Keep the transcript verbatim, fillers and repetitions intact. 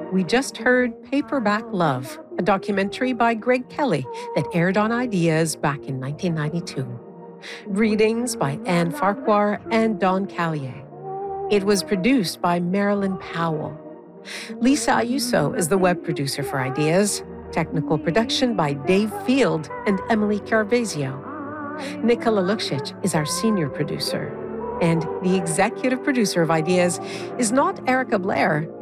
We just heard Paperback Love, a documentary by Greg Kelly that aired on Ideas back in nineteen ninety-two. Readings by Anne Farquhar and Don Callier. It was produced by Marilyn Powell. Lisa Ayuso is the web producer for Ideas. Technical production by Dave Field and Emily Carvezio. Nicola Luksic is our senior producer. And the executive producer of Ideas is not Erica Blair,